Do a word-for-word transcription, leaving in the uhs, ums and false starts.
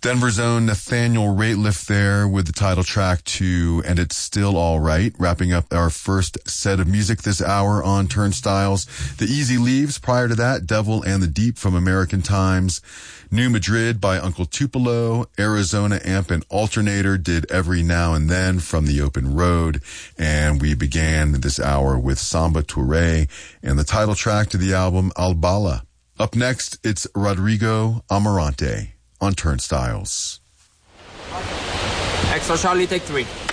Denver's own Nathaniel Rateliff there with the title track to And It's Still All Right, wrapping up our first set of music this hour on Turnstiles. The Easy Leaves, prior to that, Devil and the Deep from American Times. New Madrid by Uncle Tupelo. Arizona Amp and Alternator did Every Now and Then from The Open Road. And we began this hour with Samba Touré and the title track to the album Albala. Up next, it's Rodrigo Amarante on Turnstiles. Extra Charlie, take three.